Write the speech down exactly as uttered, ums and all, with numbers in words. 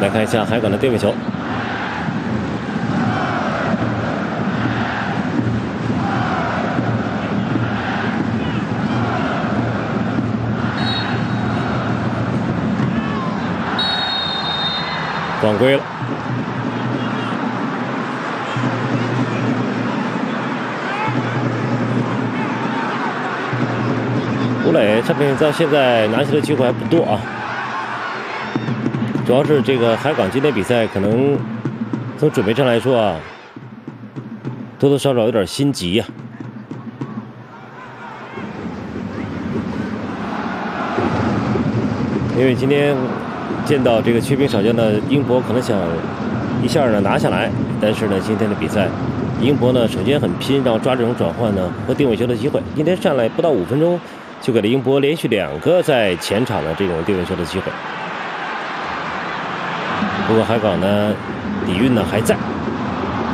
来看一下海港的定位球。 犯规了。吴磊这边到现在拿下的机会还不多啊，主要是这个海港今天比赛可能从准备上来说啊，多多少少有点心急呀、啊，因为今天。 见到这个缺兵少将的英博，可能想一下呢拿下来，但是呢，今天的比赛，英博呢首先很拼，然后抓这种转换呢和定位球的机会。今天上来不到五分钟，就给了英博连续两个在前场的这种定位球的机会。不过海港呢底蕴呢还在。